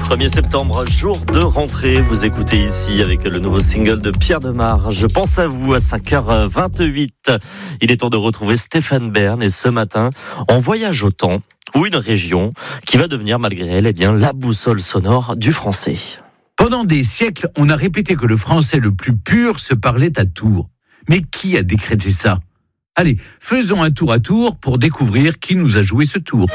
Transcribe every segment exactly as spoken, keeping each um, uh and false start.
premier septembre, jour de rentrée. Vous écoutez ici avec le nouveau single de Pierre Demar. Je pense à vous à cinq heures vingt-huit. Il est temps de retrouver Stéphane Bern et ce matin, on voyage au temps ou une région qui va devenir malgré elle, eh bien, la boussole sonore du français. Pendant des siècles, on a répété que le français le plus pur se parlait à Tours. Mais qui a décrété ça ? Allez, faisons un tour à Tours pour découvrir qui nous a joué ce tour.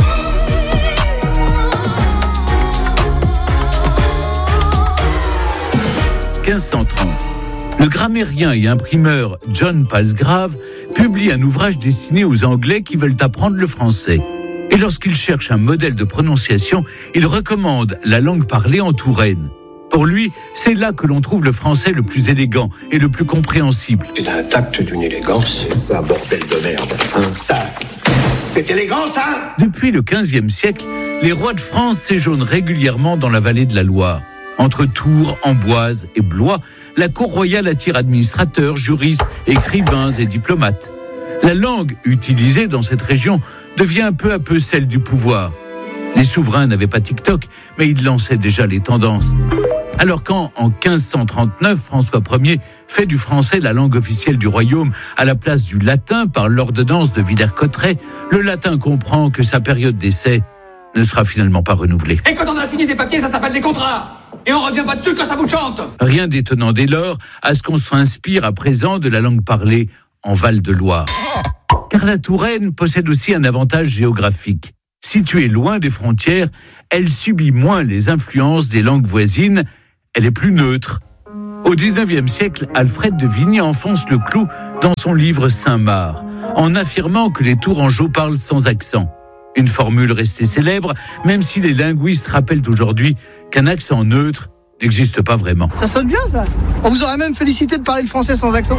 quinze cent trente. Le grammairien et imprimeur John Palsgrave publie un ouvrage destiné aux Anglais qui veulent apprendre le français. Et lorsqu'il cherche un modèle de prononciation, il recommande la langue parlée en Touraine. Pour lui, c'est là que l'on trouve le français le plus élégant et le plus compréhensible. C'est un tact d'une élégance. C'est ça, bordel de merde. Hein, ça, c'est élégant, ça ? Depuis le quinzième siècle, les rois de France séjournent régulièrement dans la vallée de la Loire. Entre Tours, Amboise et Blois, la cour royale attire administrateurs, juristes, écrivains et diplomates. La langue utilisée dans cette région devient peu à peu celle du pouvoir. Les souverains n'avaient pas TikTok, mais ils lançaient déjà les tendances. Alors quand, en quinze cent trente-neuf, François Ier fait du français la langue officielle du royaume à la place du latin par l'ordonnance de Villers-Cotterêts, le latin comprend que sa période d'essai ne sera finalement pas renouvelée. Et quand on a signé des papiers, ça s'appelle des contrats. Et on revient pas dessus quand ça vous chante. Rien d'étonnant dès lors à ce qu'on s'inspire à présent de la langue parlée en Val-de-Loire. Car la Touraine possède aussi un avantage géographique. Située loin des frontières, elle subit moins les influences des langues voisines, elle est plus neutre. Au dix-neuvième siècle, Alfred de Vigny enfonce le clou dans son livre Saint-Marc, en affirmant que les Tourangeaux parlent sans accent. Une formule restée célèbre, même si les linguistes rappellent aujourd'hui qu'un accent neutre n'existe pas vraiment. Ça sonne bien, ça. On vous aurait même félicité de parler le français sans accent.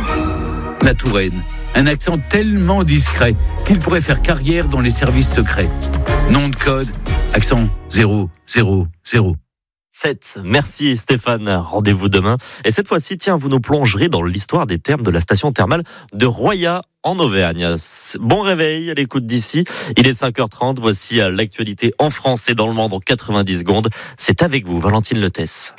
La Touraine, un accent tellement discret qu'il pourrait faire carrière dans les services secrets. Nom de code, accent zéro zéro zéro. sept. Merci Stéphane, rendez-vous demain. Et cette fois-ci, tiens, vous nous plongerez dans l'histoire des thermes de la station thermale de Royat en Auvergne. Bon réveil à l'écoute d'ici. Il est cinq heures trente, voici l'actualité en français dans le monde en quatre-vingt-dix secondes. C'est avec vous, Valentine Letès.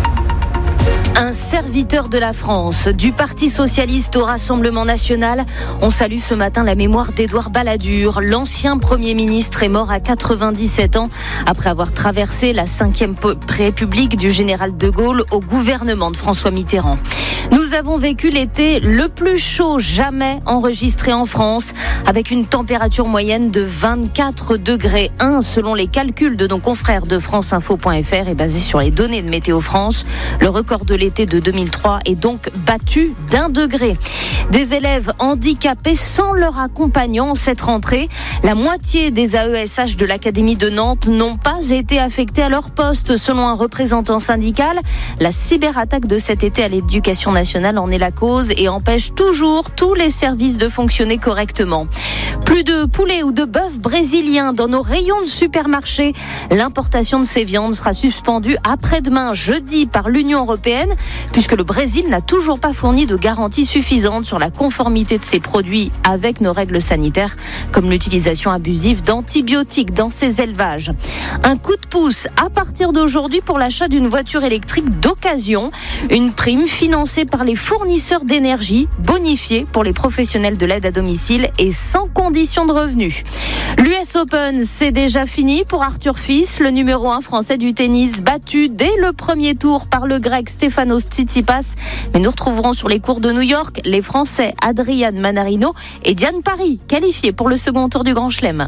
Un serviteur de la France, du Parti Socialiste au Rassemblement National. On salue ce matin la mémoire d'Édouard Balladur. L'ancien Premier ministre est mort à quatre-vingt-dix-sept ans après avoir traversé la cinquième République du général de Gaulle au gouvernement de François Mitterrand. Nous avons vécu l'été le plus chaud jamais enregistré en France, avec une température moyenne de vingt-quatre degrés un selon les calculs de nos confrères de franceinfo point f r et basé sur les données de Météo France. Le record de l'été de deux mille trois est donc battu d'un degré. Des élèves handicapés sans leur accompagnant cette rentrée. La moitié des A E S H de l'Académie de Nantes n'ont pas été affectés à leur poste, selon un représentant syndical. La cyberattaque de cet été à l'Éducation nationale en est la cause et empêche toujours tous les services de fonctionner correctement. Plus de poulet ou de bœuf brésilien dans nos rayons de supermarché. L'importation de ces viandes sera suspendue après-demain, jeudi, par l'Union européenne, puisque le Brésil n'a toujours pas fourni de garantie suffisante sur la conformité de ses produits avec nos règles sanitaires, comme l'utilisation abusive d'antibiotiques dans ses élevages. Un coup de pouce à partir d'aujourd'hui pour l'achat d'une voiture électrique d'occasion. Une prime financée par les fournisseurs d'énergie, bonifiée pour les professionnels de l'aide à domicile et sans condition de revenus. L'U S Open, c'est déjà fini pour Arthur Fils, le numéro un français du tennis, battu dès le premier tour par le grec Stefanos Tsitsipas. Mais nous retrouverons sur les cours de New York les Français Adrian Manarino et Diane Paris, qualifiés pour le second tour du Grand Chelem.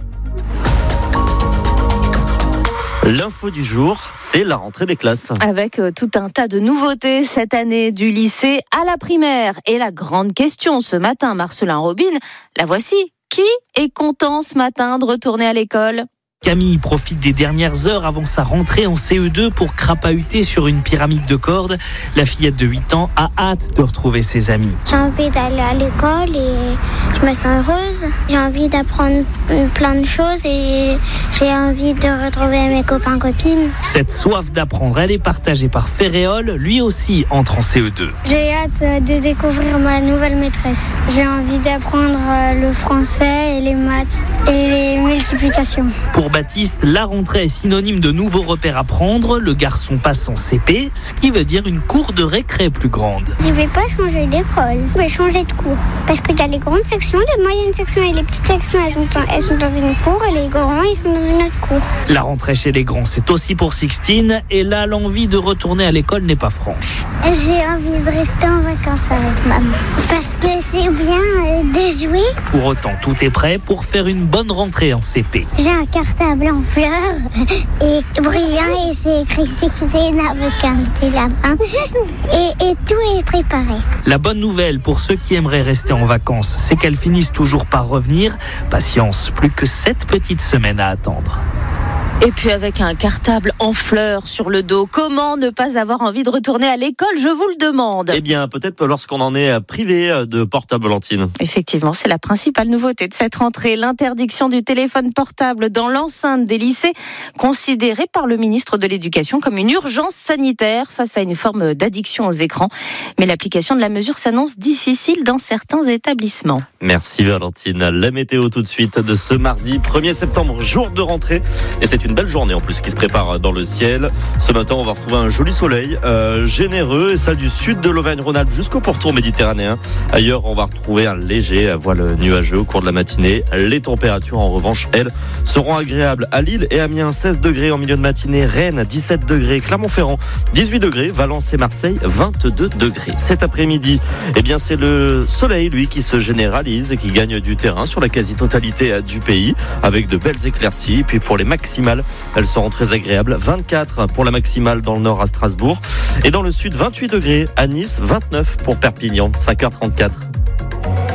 L'info du jour, c'est la rentrée des classes. Avec euh, tout un tas de nouveautés cette année, du lycée à la primaire. Et la grande question ce matin, Marcelin Robin, la voici. Qui est content ce matin de retourner à l'école ? Camille profite des dernières heures avant sa rentrée en C E deux pour crapahuter sur une pyramide de cordes. La fillette de huit ans a hâte de retrouver ses amis. J'ai envie d'aller à l'école et je me sens heureuse. J'ai envie d'apprendre plein de choses et j'ai envie de retrouver mes copains, copines. Cette soif d'apprendre, elle est partagée par Ferréol, lui aussi entre en C E deux. J'ai hâte de découvrir ma nouvelle maîtresse. J'ai envie d'apprendre le français et les maths et les multiplications. Pour pour Baptiste, la rentrée est synonyme de nouveaux repères à prendre. Le garçon passe en C P, ce qui veut dire une cour de récré plus grande. Je vais pas changer d'école, je vais changer de cours. Parce qu'il y a les grandes sections, les moyennes sections et les petites sections, elles sont dans, elles sont dans une cour et les grands, ils sont dans une autre cour. La rentrée chez les grands, c'est aussi pour Sixtine. Et là, l'envie de retourner à l'école n'est pas franche. J'ai envie de rester en vacances avec maman. Parce que c'est bien euh, de jouer. Pour autant, tout est prêt pour faire une bonne rentrée en C P. J'ai un cartable en fleurs et brillant et c'est écrit Sixtine avec un petit lapin. Et, et tout est préparé. La bonne nouvelle pour ceux qui aimeraient rester en vacances, c'est qu'elles finissent toujours par revenir. Patience, plus que sept petites semaines à attendre. Et puis avec un cartable en fleurs sur le dos, comment ne pas avoir envie de retourner à l'école, je vous le demande. Eh bien, peut-être lorsqu'on en est privé de portable, Valentine. Effectivement, c'est la principale nouveauté de cette rentrée, l'interdiction du téléphone portable dans l'enceinte des lycées, considérée par le ministre de l'Éducation comme une urgence sanitaire face à une forme d'addiction aux écrans. Mais l'application de la mesure s'annonce difficile dans certains établissements. Merci Valentine. La météo tout de suite de ce mardi premier septembre, jour de rentrée. Et c'est une belle journée en plus qui se prépare dans le ciel. Ce matin, on va retrouver un joli soleil euh, généreux, et ça du sud de l'Auvergne-Rhône-Alpes jusqu'au pourtour méditerranéen. Ailleurs, on va retrouver un léger voile nuageux au cours de la matinée. Les températures, en revanche, elles, seront agréables à Lille et Amiens, seize degrés en milieu de matinée, Rennes, dix-sept degrés, Clermont-Ferrand, dix-huit degrés, Valence et Marseille, vingt-deux degrés. Cet après-midi, eh bien, c'est le soleil, lui, qui se généralise et qui gagne du terrain sur la quasi-totalité du pays, avec de belles éclaircies. Puis pour les maximales, elles seront très agréables. vingt-quatre pour la maximale dans le nord à Strasbourg. Et dans le sud, vingt-huit degrés à Nice, vingt-neuf pour Perpignan. cinq heures trente-quatre.